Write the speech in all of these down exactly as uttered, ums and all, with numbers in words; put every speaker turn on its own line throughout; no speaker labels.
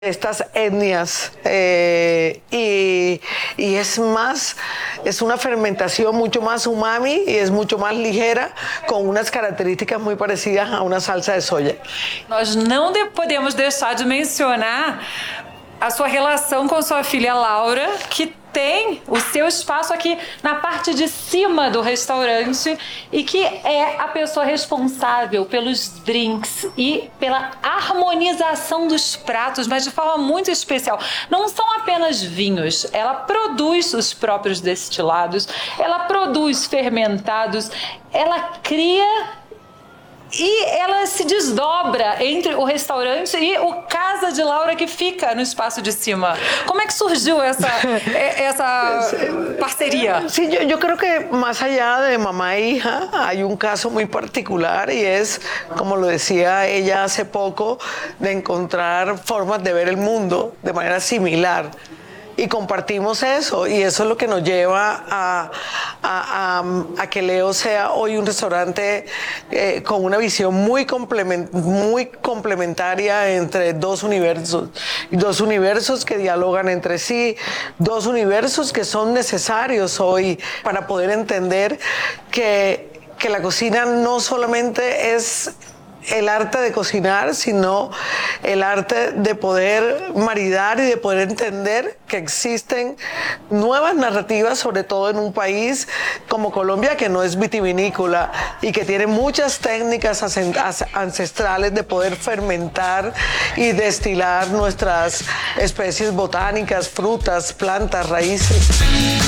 estas etnias eh, y, y es más, es una fermentación mucho más umami y es mucho más ligera con unas características muy parecidas a una salsa de soya.
Nós não de, podemos deixar de mencionar a sua relação com sua filha Laura, que tem o seu espaço aqui na parte de cima do restaurante e que é a pessoa responsável pelos drinks e pela harmonização dos pratos, mas de forma muito especial. Não são apenas vinhos, ela produz os próprios destilados, ela produz fermentados, ela cria e ela se desdobra entre o restaurante e o Casa de Laura, que fica no espaço de cima. Como é que surgiu essa, essa parcería?
Sí, yo, yo creo que más allá de mamá e hija hay un caso muy particular y es, como lo decía ella hace poco, de encontrar formas de ver el mundo de manera similar. Y compartimos eso, y eso es lo que nos lleva a, a, a, a que Leo sea hoy un restaurante eh, con una visión muy, complement, muy complementaria entre dos universos, dos universos que dialogan entre sí, dos universos que son necesarios hoy para poder entender que, que la cocina no solamente es el arte de cocinar, sino el arte de poder maridar y de poder entender que existen nuevas narrativas, sobre todo en un país como Colombia, que no es vitivinícola y que tiene muchas técnicas ancestrales de poder fermentar y destilar nuestras especies botánicas, frutas, plantas, raíces.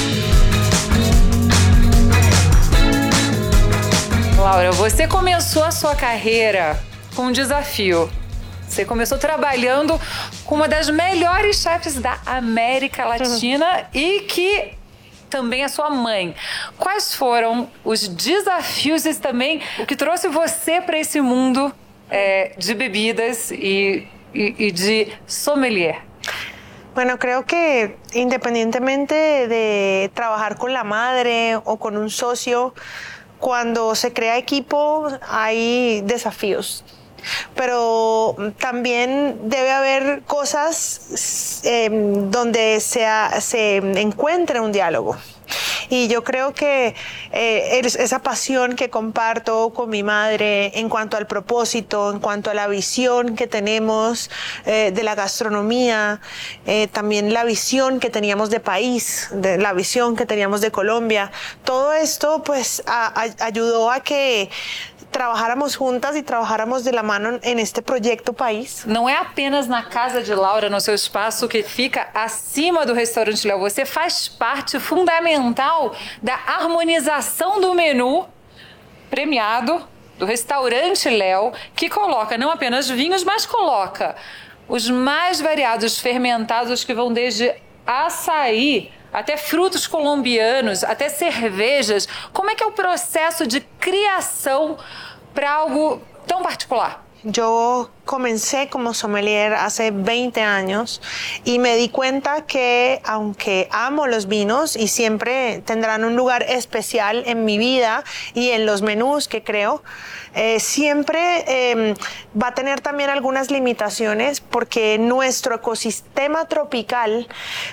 Laura, você começou a sua carreira com um desafio. Você começou trabalhando com uma das melhores chefes da América Latina uhum. e que também é sua mãe. Quais foram os desafios e também o que trouxe você para esse mundo é, de bebidas e, e, e de sommelier?
Bueno, creo que independientemente de trabajar con la madre o con un socio, cuando se crea equipo hay desafíos, pero también debe haber cosas eh, donde se, se encuentre un diálogo. Y yo creo que eh, esa pasión que comparto con mi madre en cuanto al propósito, en cuanto a la visión que tenemos eh, de la gastronomía, eh, también la visión que teníamos de país, de la visión que teníamos de Colombia, todo esto pues a, a, ayudó a que trabajáramos juntas e trabajáramos de la mano en este projeto país.
Não é apenas na Casa de Laura, no seu espaço que fica acima do restaurante Léo. Você faz parte fundamental da harmonização do menu premiado do restaurante Léo, que coloca não apenas vinhos, mas coloca os mais variados fermentados que vão desde açaí até frutos colombianos, até cervejas. Como é que é o processo de criação para algo tão particular?
Yo comencé como sommelier hace veinte años y me di cuenta que aunque amo los vinos y siempre tendrán un lugar especial en mi vida y en los menús que creo, eh, siempre eh, va a tener también algunas limitaciones porque nuestro ecosistema tropical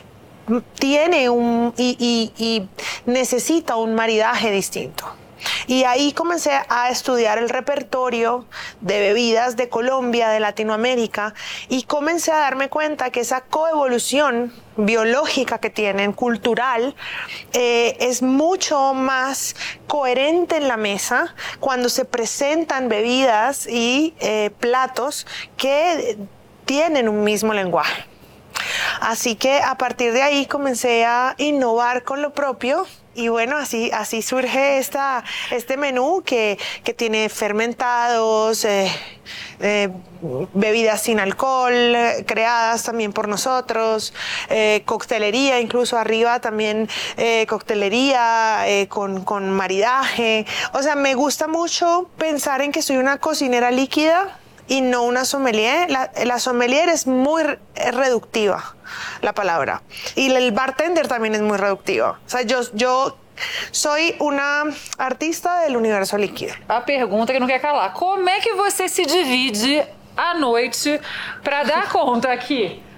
tiene un y, y, y necesita un maridaje distinto. Y ahí comencé a estudiar el repertorio de bebidas de Colombia, de Latinoamérica, y comencé a darme cuenta que esa coevolución biológica que tienen, cultural, eh, es mucho más coherente en la mesa cuando se presentan bebidas y eh, platos que tienen un mismo lenguaje. Así que a partir de ahí comencé a innovar con lo propio y bueno, así, así surge esta, este menú que, que tiene fermentados, eh, eh, bebidas sin alcohol, creadas también por nosotros, eh, coctelería, incluso arriba también eh, coctelería eh, con, con maridaje. O sea, me gusta mucho pensar en que soy una cocinera líquida y no una sommelier. La, la sommelier es muy reductiva, la palabra. Y el bartender también es muy reductiva. O sea, yo, yo soy una artista del universo líquido.
A pergunta que não quer calar. Como é que você se divide à noite para dar conta aqui